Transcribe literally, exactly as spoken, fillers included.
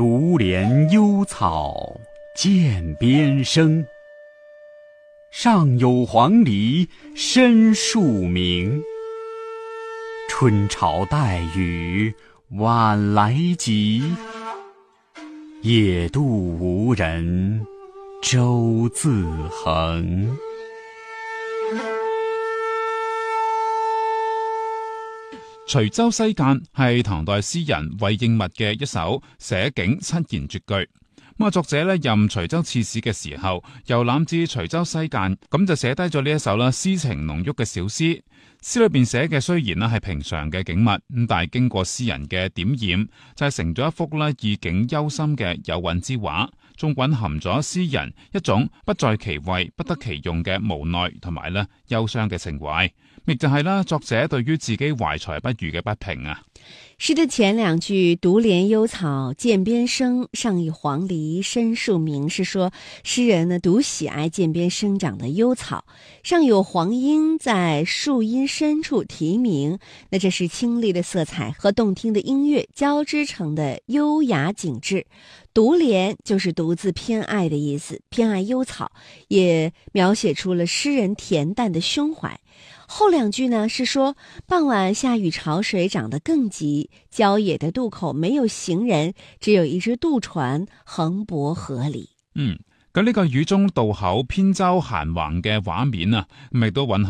独怜幽草涧边生，上有黄鹂深树鸣。春潮带雨晚来急，野渡无人舟自横。 隨州西澗係唐代詩人韋應物嘅一首寫景七言絕句。咁啊，作者咧任隨州刺史嘅時候，遊覽至隨州西澗，咁就寫低咗呢一首啦詩情濃郁嘅小詩。詩裏邊寫嘅雖然啦係平常嘅景物，咁但係經過詩人嘅點染，就係成咗一幅咧意境幽深嘅有韻之畫，仲蘊含咗詩人一種不在其位不得其用嘅無奈同埋咧憂傷嘅情懷。亦就係啦，作者對於自己懷才不遇嘅不平啊。 詩的前兩句獨憐幽草澗邊生，上有黃鹂深樹鳴，是說詩人呢獨喜愛澗邊生長的幽草，上有黃鶯在樹蔭深處啼鳴，那這是清麗的色彩和動聽的音樂交織成的優雅景致。獨憐就是獨自偏愛的意思，偏愛幽草，也描寫出了詩人恬淡的胸懷。後兩句呢是說傍晚下雨，潮水漲得更急，郊野的渡口沒有行人，只有一隻渡船橫泊河裏。 嗯，咁呢個雨中渡口扁舟閒橫嘅畫面啊，亦都蘊含